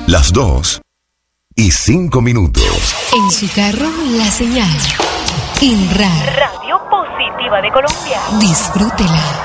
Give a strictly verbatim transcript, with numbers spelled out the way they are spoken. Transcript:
Las dos y cinco minutos. En su carro, la señal. En radio. Radio Positiva de Colombia. Disfrútela.